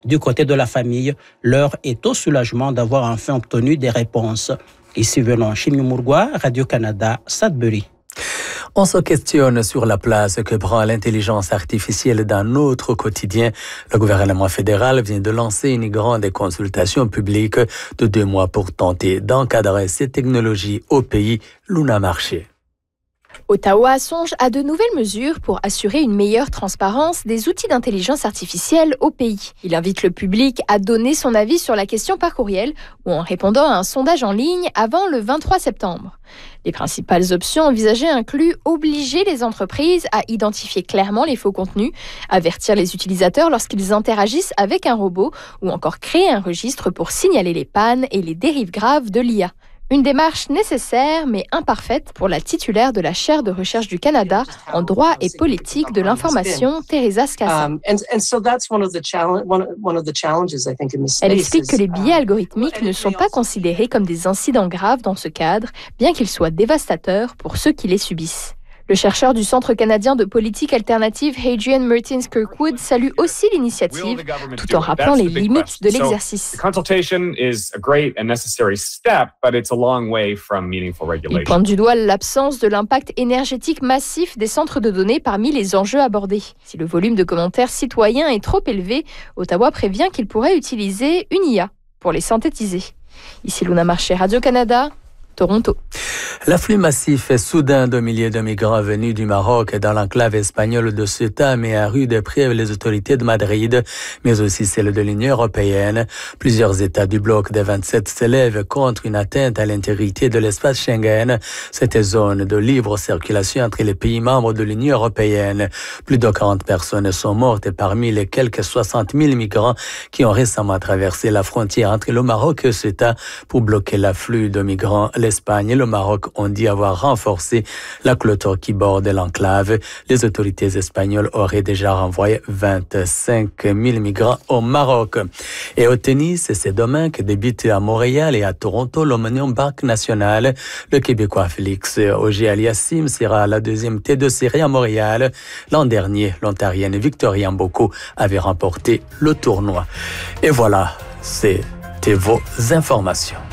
Du côté de la famille, l'heure est au soulagement d'avoir enfin obtenu des réponses. Ici venons Chimio Mourgoua, Radio-Canada, Sudbury. On se questionne sur la place que prend l'intelligence artificielle dans notre quotidien. Le gouvernement fédéral vient de lancer une grande consultation publique de 2 mois pour tenter d'encadrer ces technologies au pays. Luna Marché. Ottawa songe à de nouvelles mesures pour assurer une meilleure transparence des outils d'intelligence artificielle au pays. Il invite le public à donner son avis sur la question par courriel ou en répondant à un sondage en ligne avant le 23 septembre. Les principales options envisagées incluent obliger les entreprises à identifier clairement les faux contenus, avertir les utilisateurs lorsqu'ils interagissent avec un robot ou encore créer un registre pour signaler les pannes et les dérives graves de l'IA. Une démarche nécessaire mais imparfaite pour la titulaire de la chaire de recherche du Canada en droit et politique de l'information, Teresa Scassa. Elle explique que les biais algorithmiques ne sont pas considérés comme des incidents graves dans ce cadre, bien qu'ils soient dévastateurs pour ceux qui les subissent. Le chercheur du Centre canadien de politique alternative, Hadrian Martins-Kirkwood, salue aussi l'initiative, tout en rappelant les limites de l'exercice. Il pointe du doigt l'absence de l'impact énergétique massif des centres de données parmi les enjeux abordés. Si le volume de commentaires citoyens est trop élevé, Ottawa prévient qu'il pourrait utiliser une IA pour les synthétiser. Ici Luna Marché, Radio-Canada, Toronto. L'afflux massif et soudain de milliers de migrants venus du Maroc dans l'enclave espagnole de Ceuta met à rude épreuve les autorités de Madrid, mais aussi celles de l'Union européenne. Plusieurs États du bloc des 27 s'élèvent contre une atteinte à l'intégrité de l'espace Schengen, cette zone de libre circulation entre les pays membres de l'Union européenne. Plus de 40 personnes sont mortes parmi les quelques 60 000 migrants qui ont récemment traversé la frontière entre le Maroc et Ceuta pour bloquer l'afflux de migrants. L'Espagne et le Maroc ont dit avoir renforcé la clôture qui borde l'enclave. Les autorités espagnoles auraient déjà renvoyé 25 000 migrants au Maroc. Et au tennis, c'est demain que débute à Montréal et à Toronto l'Omnium Bank National. Le Québécois Félix Auger-Aliassime sera la deuxième tête de série à Montréal. L'an dernier, l'Ontarienne Victoria Mboko avait remporté le tournoi. Et voilà, c'était vos informations.